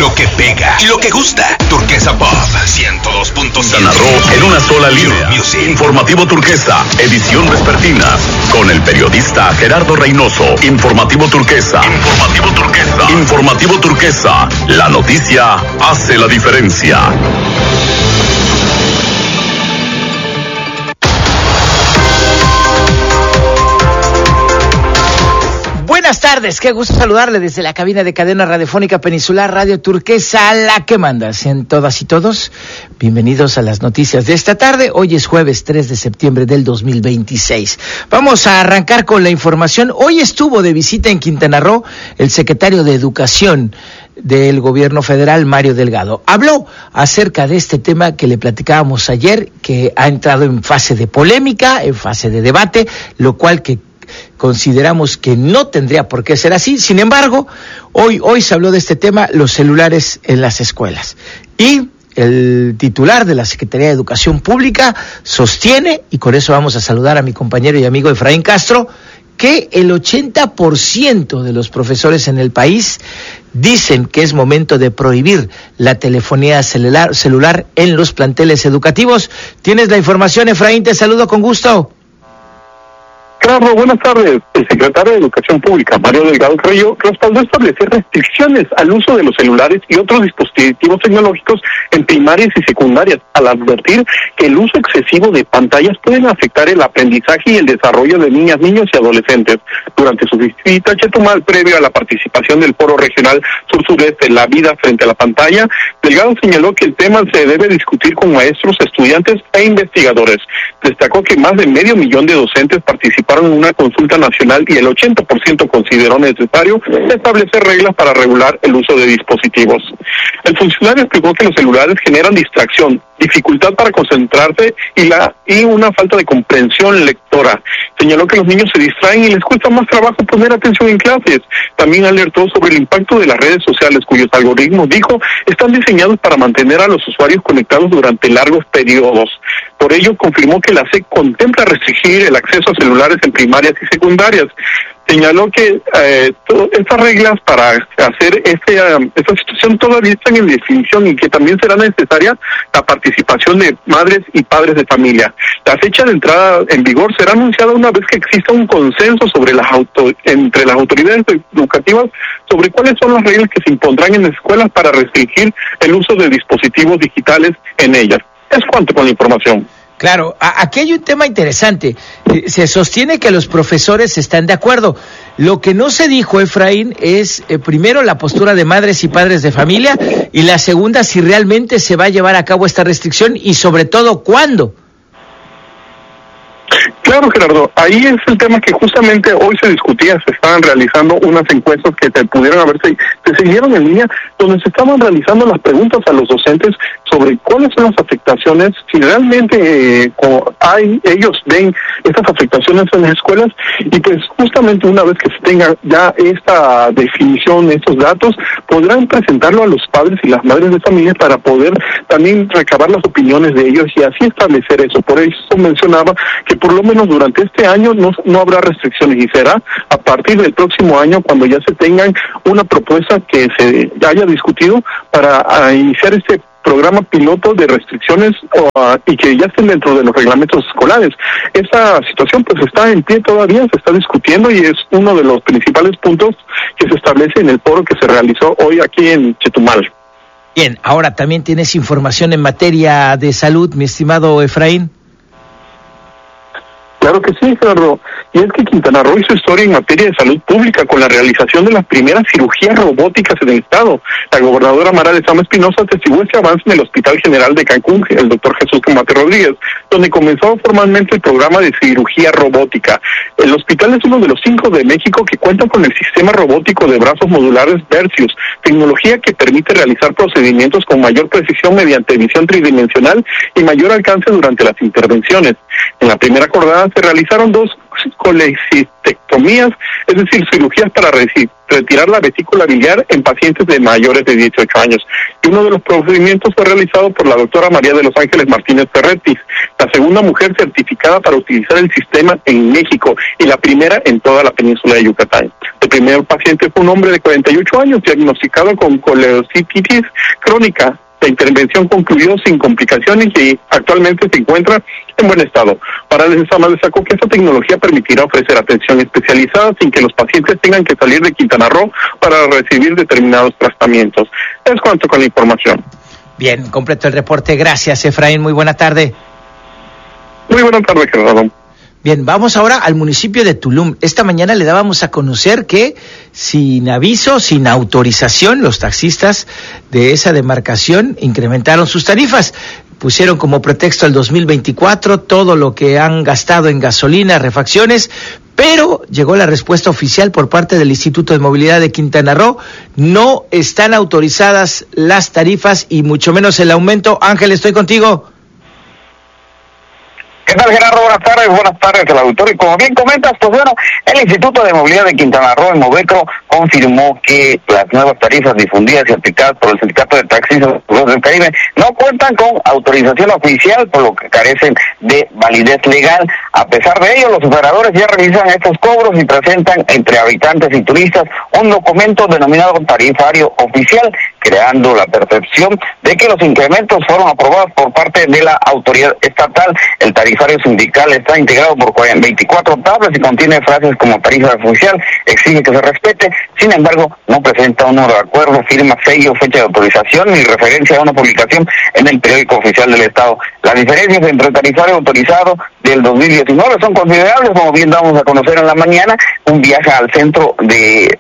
Lo que pega y lo que gusta. Turquesa Pop 102.7. Narró en una sola línea. Music. Informativo Turquesa, edición vespertina. Con el periodista Gerardo Reynoso. Informativo Turquesa. Informativo Turquesa. Informativo Turquesa. La noticia hace la diferencia. Buenas tardes, qué gusto saludarle desde la cabina de cadena radiofónica Peninsular Radio Turquesa, la que manda. Sean todas y todos bienvenidos a las noticias de esta tarde. Hoy es jueves 3 de septiembre del 2026. Vamos a arrancar con la información. Hoy estuvo de visita en Quintana Roo el secretario de Educación del gobierno federal, Mario Delgado. Habló acerca de este tema que le platicábamos ayer, que ha entrado en fase de polémica, en fase de debate, lo cual que consideramos que no tendría por qué ser así. Sin embargo, hoy se habló de este tema, los celulares en las escuelas. Y el titular de la Secretaría de Educación Pública sostiene, y con eso vamos a saludar a mi compañero y amigo Efraín Castro, que el 80% de los profesores en el país dicen que es momento de prohibir la telefonía celular en los planteles educativos. ¿Tienes la información, Efraín? Te saludo con gusto. Claro, buenas tardes. El secretario de Educación Pública, Mario Delgado Carrillo, respaldó establecer restricciones al uso de los celulares y otros dispositivos tecnológicos en primarias y secundarias, al advertir que el uso excesivo de pantallas pueden afectar el aprendizaje y el desarrollo de niñas, niños y adolescentes. Durante su visita a Chetumal, previo a la participación del Foro Regional Sur-Sureste, La Vida frente a la Pantalla, Delgado señaló que el tema se debe discutir con maestros, estudiantes e investigadores. Destacó que más de 500,000 de docentes participaron en una consulta nacional y el 80% consideró necesario establecer reglas para regular el uso de dispositivos. El funcionario explicó que los celulares generan distracción, dificultad para concentrarse y una falta de comprensión lectora. Señaló que los niños se distraen y les cuesta más trabajo poner atención en clases. También alertó sobre el impacto de las redes sociales, cuyos algoritmos, dijo, están diseñados para mantener a los usuarios conectados durante largos periodos. Por ello, confirmó que la SEC contempla restringir el acceso a celulares en primarias y secundarias. Señaló que estas reglas para hacer esta situación todavía están en definición y que también será necesaria la participación de madres y padres de familia. La fecha de entrada en vigor será anunciada una vez que exista un consenso sobre entre las autoridades educativas sobre cuáles son las reglas que se impondrán en las escuelas para restringir el uso de dispositivos digitales en ellas. Es cuanto con la información. Claro, aquí hay un tema interesante. Se sostiene que los profesores están de acuerdo. Lo que no se dijo, Efraín, es primero la postura de madres y padres de familia y la segunda, si realmente se va a llevar a cabo esta restricción y sobre todo, ¿cuándo? Claro, Gerardo, ahí es el tema que justamente hoy se discutía. Se estaban realizando unas encuestas que se siguieron en línea, donde se estaban realizando las preguntas a los docentes sobre cuáles son las afectaciones, si realmente ellos ven estas afectaciones en las escuelas, y pues justamente una vez que se tenga ya esta definición, estos datos, podrán presentarlo a los padres y las madres de familia para poder también recabar las opiniones de ellos y así establecer eso. Por eso mencionaba que por lo menos durante este año no habrá restricciones y será a partir del próximo año cuando ya se tengan una propuesta que se haya discutido para iniciar este programa piloto de restricciones y que ya estén dentro de los reglamentos escolares. Esta situación pues está en pie todavía, se está discutiendo y es uno de los principales puntos que se establece en el foro que se realizó hoy aquí en Chetumal. Bien, ahora también tienes información en materia de salud, mi estimado Efraín. Claro que sí, Gerardo. Y es que Quintana Roo hizo historia en materia de salud pública con la realización de las primeras cirugías robóticas en el estado. La gobernadora Mara Lezama Espinosa atestiguó este avance en el Hospital General de Cancún, el doctor Jesús Tomate Rodríguez, donde comenzó formalmente el programa de cirugía robótica. El hospital es uno de los 5 de México que cuentan con el sistema robótico de brazos modulares Versius, tecnología que permite realizar procedimientos con mayor precisión mediante visión tridimensional y mayor alcance durante las intervenciones. En la primera jornada se realizaron 2 colecistectomías, es decir, cirugías para retirar la vesícula biliar en pacientes de mayores de 18 años. Y uno de los procedimientos fue realizado por la doctora María de los Ángeles Martínez Ferretis, la segunda mujer certificada para utilizar el sistema en México y la primera en toda la península de Yucatán. El primer paciente fue un hombre de 48 años diagnosticado con colecititis crónica. La intervención concluyó sin complicaciones y actualmente se encuentra en buen estado. Parálisis Sama destacó que esta tecnología permitirá ofrecer atención especializada sin que los pacientes tengan que salir de Quintana Roo para recibir determinados tratamientos. Es cuanto con la información. Bien, completo el reporte. Gracias, Efraín. Muy buena tarde. Muy buena tarde, Gerardo. Bien, vamos ahora al municipio de Tulum. Esta mañana le dábamos a conocer que sin aviso, sin autorización, los taxistas de esa demarcación incrementaron sus tarifas. Pusieron como pretexto el 2024, todo lo que han gastado en gasolina, refacciones, pero llegó la respuesta oficial por parte del Instituto de Movilidad de Quintana Roo. No están autorizadas las tarifas y mucho menos el aumento. Ángel, estoy contigo. ¿Qué tal, Gerardo? Buenas tardes al auditorio. Y como bien comentas, pues bueno, el Instituto de Movilidad de Quintana Roo, el Movecro, confirmó que las nuevas tarifas difundidas y aplicadas por el Sindicato de Taxistas del Caribe no cuentan con autorización oficial, por lo que carecen de validez legal. A pesar de ello, los operadores ya realizan estos cobros y presentan entre habitantes y turistas un documento denominado tarifario oficial, creando la percepción de que los incrementos fueron aprobados por parte de la autoridad estatal. El tarifario sindical está integrado por 24 tablas y contiene frases como tarifa oficial, exige que se respete, sin embargo, no presenta un número de acuerdo, firma, sello, fecha de autorización ni referencia a una publicación en el periódico oficial del Estado. Las diferencias entre el tarifario autorizado del 2019 son considerables, como bien damos a conocer en la mañana. Un viaje al centro del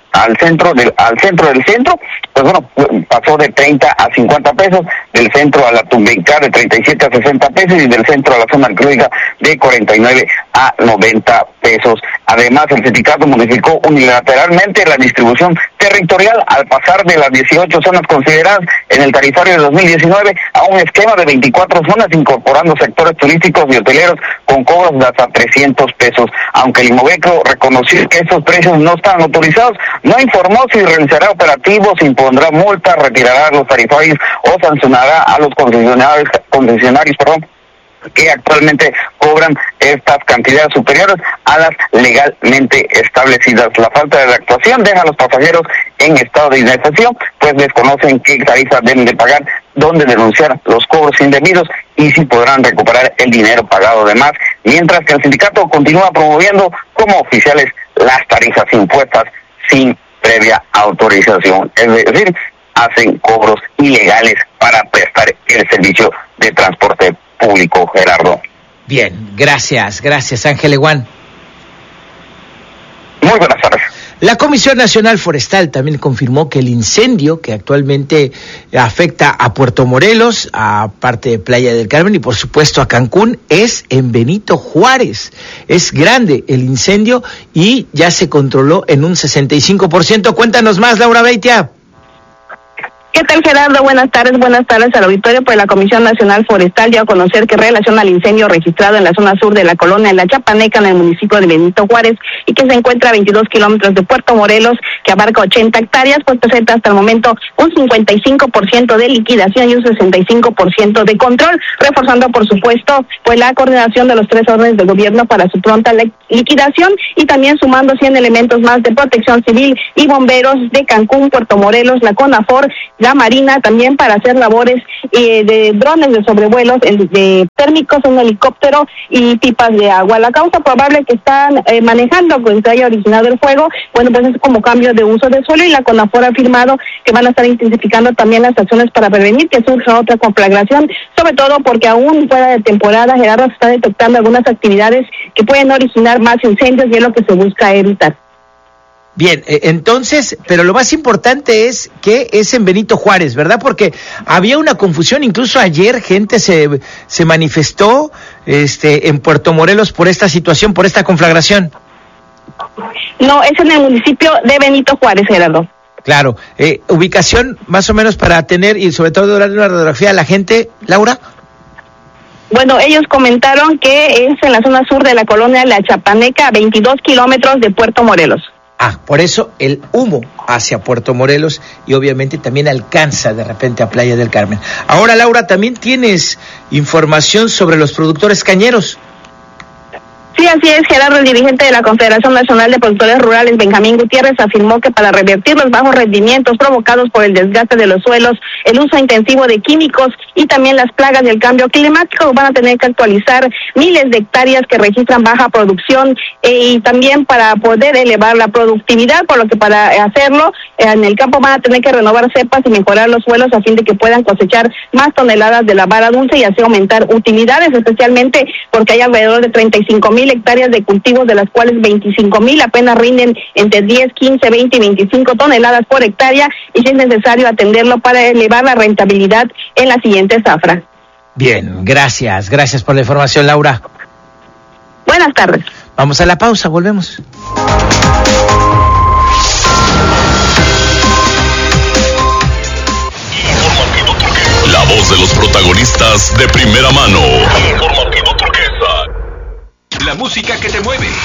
centro, pues bueno, pasó de 30 a 50 pesos, del centro a la Tumbenca de 37 a 60 pesos y del centro a la zona arqueológica de 49 a 90 pesos. Además, el sindicato modificó unilateralmente la distribución territorial al pasar de las 18 zonas consideradas en el tarifario de 2019 a un esquema de 24 zonas, incorporando sectores turísticos y hoteleros con cobros de hasta 300 pesos. Aunque el Movecro reconoció que estos precios no están autorizados, no informó si realizará operativos, impondrá multas, retirará los tarifarios o sancionará a los concesionarios, que actualmente cobran estas cantidades superiores a las legalmente establecidas. La falta de actuación deja a los pasajeros en estado de indefensión, pues desconocen qué tarifas deben de pagar, dónde denunciar los cobros indebidos y si podrán recuperar el dinero pagado de más, mientras que el sindicato continúa promoviendo como oficiales las tarifas impuestas sin previa autorización, es decir, hacen cobros ilegales para prestar el servicio de transporte público, Gerardo. Bien, gracias Ángel Eguán. Muy buenas tardes. La Comisión Nacional Forestal también confirmó que el incendio que actualmente afecta a Puerto Morelos, a parte de Playa del Carmen y por supuesto a Cancún, es en Benito Juárez. Es grande el incendio y ya se controló en un 65%. Cuéntanos más, Laura Beitia. ¿Qué tal, Gerardo? Buenas tardes al auditorio. Pues la Comisión Nacional Forestal dio a conocer que en relación al incendio registrado en la zona sur de la colonia La Chapaneca, en el municipio de Benito Juárez, y que se encuentra a 22 kilómetros de Puerto Morelos, que abarca 80 hectáreas, pues presenta hasta el momento un 55% de liquidación y un 65% de control, reforzando, por supuesto, pues la coordinación de los 3 órdenes del gobierno para su pronta liquidación, y también sumando 100 elementos más de protección civil y bomberos de Cancún, Puerto Morelos, la CONAFOR, la Marina, también para hacer labores de drones de sobrevuelos, de térmicos, un helicóptero y pipas de agua. La causa probable que están manejando, pues, que haya originado el fuego, bueno, pues es como cambio de uso de suelo, y la CONAFOR ha afirmado que van a estar intensificando también las acciones para prevenir que surja otra conflagración, sobre todo porque aún fuera de temporada, Gerardo, se está detectando algunas actividades que pueden originar más incendios y es lo que se busca evitar. Bien, entonces, pero lo más importante es que es en Benito Juárez, ¿verdad? Porque había una confusión, incluso ayer gente se manifestó en Puerto Morelos por esta situación, por esta conflagración. No, es en el municipio de Benito Juárez, Gerardo. Claro, ubicación más o menos para tener y sobre todo darle una radiografía a la gente, Laura. Bueno, ellos comentaron que es en la zona sur de la colonia La Chapaneca, a 22 kilómetros de Puerto Morelos. Por eso el humo hacia Puerto Morelos y obviamente también alcanza de repente a Playa del Carmen. Ahora, Laura, también tienes información sobre los productores cañeros. Sí, así es, Gerardo, el dirigente de la Confederación Nacional de Productores Rurales, Benjamín Gutiérrez, afirmó que para revertir los bajos rendimientos provocados por el desgaste de los suelos, el uso intensivo de químicos y también las plagas del cambio climático, van a tener que actualizar miles de hectáreas que registran baja producción y también para poder elevar la productividad, por lo que para hacerlo en el campo van a tener que renovar cepas y mejorar los suelos a fin de que puedan cosechar más toneladas de la vara dulce y así aumentar utilidades, especialmente porque hay alrededor de 35,000 hectáreas de cultivos, de las cuales 25,000 apenas rinden entre 10, 15, 20 y 25 toneladas por hectárea, y si es necesario atenderlo para elevar la rentabilidad en la siguiente zafra. Bien, gracias por la información, Laura. Buenas tardes. Vamos a la pausa, volvemos. La voz de los protagonistas de primera mano. La música que te mueve.